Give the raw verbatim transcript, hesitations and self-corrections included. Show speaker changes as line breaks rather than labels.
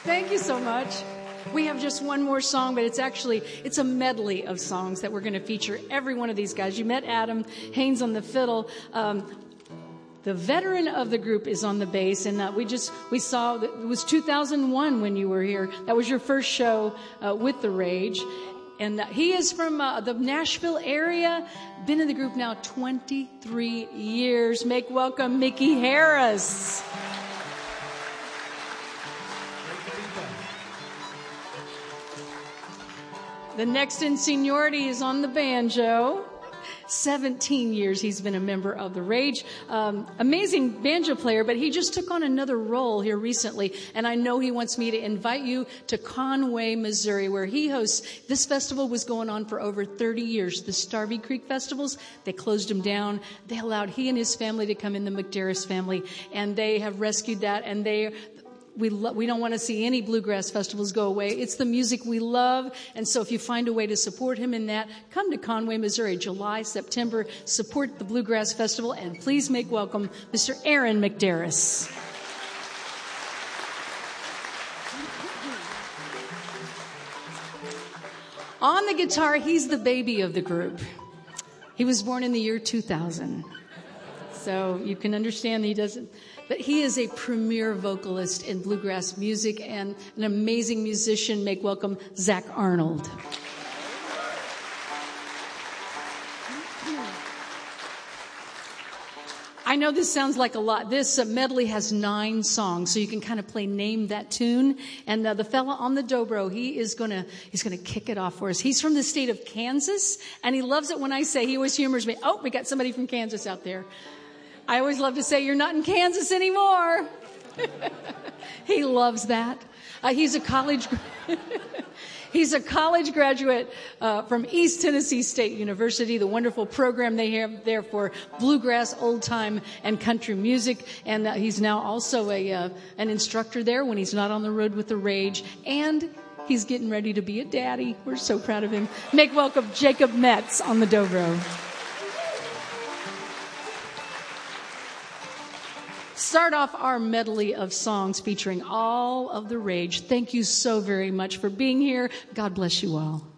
Thank you so much. We have just one more song, but it's actually, it's a medley of songs that we're going to feature every one of these guys. You met Adam Haynes on the fiddle. Um, the veteran of the group is on the bass, and uh, we just, we saw, that it was two thousand one when you were here. That was your first show uh, with The Rage. And uh, he is from uh, the Nashville area, been in the group now twenty-three years. Make welcome Mickey Harris. The next in seniority is on the banjo. seventeen years he's been a member of The Rage. Um, amazing banjo player, but he just took on another role here recently. And I know he wants me to invite you to Conway, Missouri, where he hosts. This festival was going on for over thirty years. The Starvey Creek festivals, they closed them down. They allowed he and his family to come in, the McDarris family, and they have rescued that. And they... We lo- we don't want to see any bluegrass festivals go away. It's the music we love. And so if you find a way to support him in that, come to Conway, Missouri, July, September. Support the Bluegrass Festival. And please make welcome Mister Aaron McDarris. On the guitar, he's the baby of the group. He was born in the year two thousand. So you can understand he doesn't... But he is a premier vocalist in bluegrass music and an amazing musician. Make welcome Zach Arnold. I know this sounds like a lot. This uh, medley has nine songs, so you can kind of play Name That Tune. And uh, the fella on the dobro, he is gonna he's gonna kick it off for us. He's from the state of Kansas, and he loves it when I say, he always humors me. Oh, we got somebody from Kansas out there. I always love to say, you're not in Kansas anymore. He loves that. Uh, he's a college, he's a college graduate uh, from East Tennessee State University, the wonderful program they have there for bluegrass, old time, and country music. And uh, he's now also a uh, an instructor there when he's not on the road with The Rage. And he's getting ready to be a daddy. We're so proud of him. Make welcome Jacob Metz on the dobro. Start off our medley of songs featuring all of The Rage. Thank you so very much for being here. God bless you all.